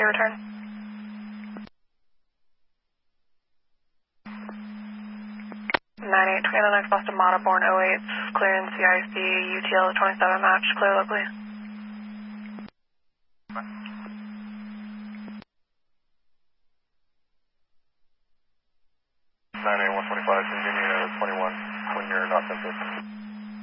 your return. 98, Twenty next Boston Mata, born 08, clearance CIC, UTL 27 match, clear locally. 98, 125, continue 21, when you're not censored.